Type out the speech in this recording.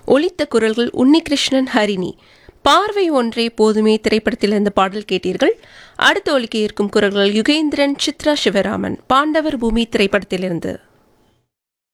ஒலித்த குரல்கள் உன்னிகிருஷ்ணன், ஹரிணி. பார்வை ஒன்றே போதுமே திரைப்படத்திலிருந்து பாடல் கேட்டீர்கள். அடுத்து ஒலிக்க இருக்கும் குரல்கள் யுகேந்திரன், சித்ரா சிவராமன். பாண்டவர் பூமி திரைப்படத்திலிருந்து.